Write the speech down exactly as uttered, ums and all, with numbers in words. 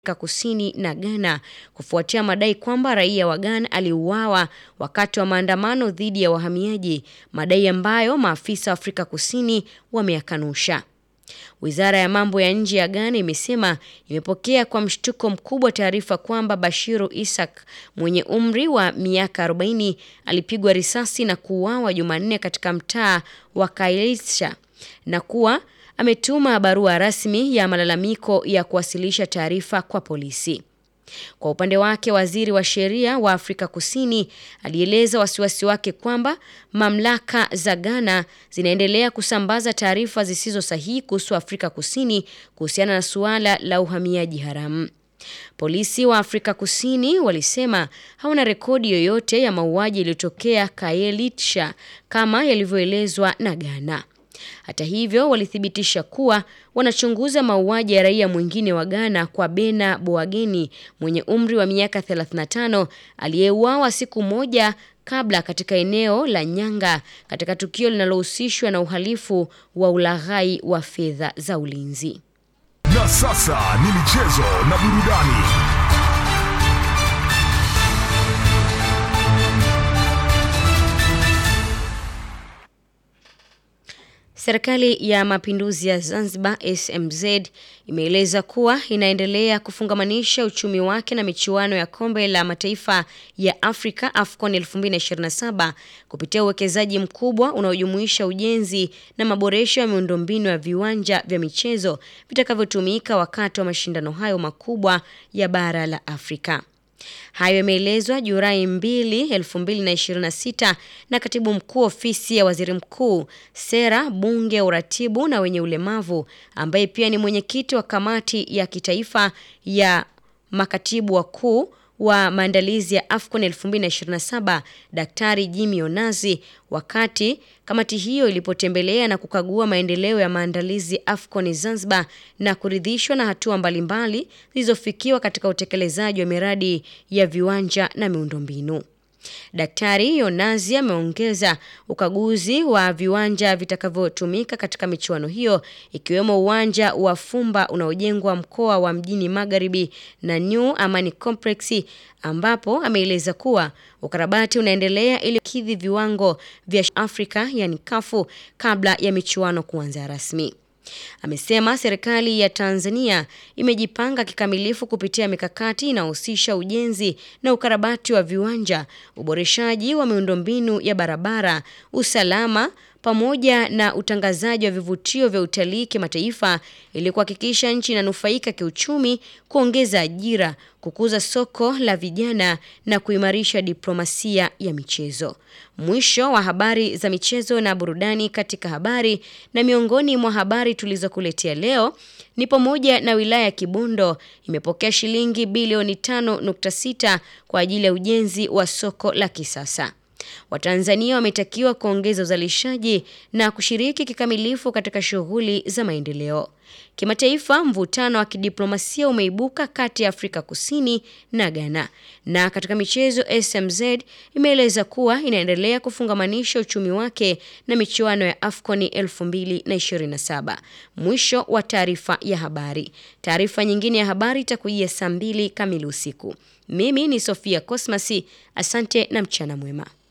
Afrika Kusini na Ghana kufuatia madai kwamba raia wa Ghana aliuawa wakati wa maandamano dhidi ya wahamiaji, madai ambayo maafisa wa Afrika Kusini wameyakanusha. Wizara ya mambo ya nje ya Ghana imesema imepokea kwa mshtuko mkubwa taarifa kwamba Bashiru Isaac mwenye umri wa miaka arobaini alipigwa risasi na kuuawa Jumanne katika mtaa wa Kailitsha na kuwa ametuma barua rasmi ya malalamiko ya kuwasilisha taarifa kwa polisi. Kwa upande wake, waziri wa sheria wa Afrika Kusini alieleza wasiwasi wake kwamba mamlaka za Ghana zinaendelea kusambaza taarifa zisizo sahihi kuhusu Afrika Kusini kuhusiana na suala la uhamiaji haramu. Polisi wa Afrika Kusini walisema hawana rekodi yoyote ya mauaji yaliyotokea Kaelitsha kama yalivyoelezwa na Ghana. Hata hivyo, walithibitisha kuwa wanachunguza mauaji ya raia mwingine wa Ghana kwa Bena Boageni mwenye umri wa miaka thelathini na tano aliyeuawa siku moja kabla katika eneo la Nyanga katika tukio linalohusishwa na uhalifu wa ulaghai wa fedha za ulinzi. Na sasa ni michezo na burudani. Serikali ya Mapinduzi ya Zanzibar S M Z imeeleza kuwa inaendelea kufungamanisha uchumi wake na michuano ya Kombe la Mataifa ya Afrika AFCON elfu mbili na ishirini na saba kupitia uwekezaji mkubwa unaojumuisha ujenzi na maboresho ya miundombinu ya viwanja vya michezo vitakavyotumika wakati wa mashindano hayo makubwa ya bara la Afrika. Hayo yameelezwa Julai mbili, elfu mbili na ishirini na sita na Katibu Mkuu Ofisi ya Waziri Mkuu, Sera, Bunge, Uratibu na wenye ulemavu, ambaye pia ni mwenyekiti wa Kamati ya Kitaifa ya Makatibu Wakuu wa maandalizi ya AFCON elfu mbili na ishirini na saba, Daktari Jimmy Onazi, wakati kamati hiyo ilipotembelea na kukagua maendeleo ya maandalizi AFCON Zanzibar na kuridhishwa na hatua mbalimbali zilizofikiwa katika utekelezaji wa miradi ya viwanja na miundombinu. Daktari Onazi ameongeza ukaguzi wa viwanja vitakavyotumika katika michuano hiyo, ikiwemo uwanja wa Fumba unaojengwa mkoa wa Mjini Magharibi na New Amani Complex, ambapo ameeleza kuwa ukarabati unaendelea ili kukidhi viwango vya Afrika yani kafu kabla ya michuano kuanza rasmi. Amesema serikali ya Tanzania imejipanga kikamilifu kupitia mikakati inayohusisha ujenzi na ukarabati wa viwanja, uboreshaji wa miundombinu ya barabara, usalama pamoja na utangazaji wa vivutio vya utalii kimataifa ili kuhakikisha nchi inanufaika kiuchumi, kuongeza ajira, kukuza soko la vijana na kuimarisha diplomasia ya michezo. Mwisho wa habari za michezo na burudani katika habari, na miongoni mwa habari tulizokuletea leo ni pamoja na wilaya ya Kibondo imepokea shilingi bilioni tano nukta sita kwa ajili ya ujenzi wa soko la kisasa. Watanzania wametakiwa kuongeza uzalishaji na kushiriki kikamilifu katika shughuli za maendeleo. Kimataifa, mvutano wa kidiplomasia umeibuka kati ya Afrika Kusini na Ghana. Na katika michezo, S M Z imeeleza kuwa inaendelea kufungamanisha uchumi wake na michuano ya AFCON elfu mbili na ishirini na saba. Mwisho wa taarifa ya habari. Taarifa nyingine ya habari itakujia saa mbili kamili usiku. Mimi ni Sofia Cosmas. Asante na mchana mwema.